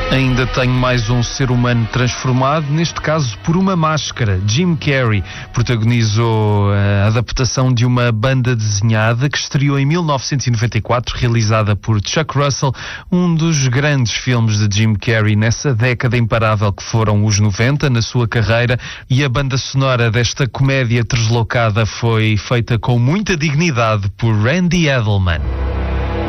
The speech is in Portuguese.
Ainda tenho mais um ser humano transformado, neste caso por uma máscara. Jim Carrey protagonizou a adaptação de uma banda desenhada que estreou em 1994, realizada por Chuck Russell, um dos grandes filmes de Jim Carrey nessa década imparável que foram os 90 na sua carreira, e a banda sonora desta comédia deslocada foi feita com muita dignidade por Randy Edelman.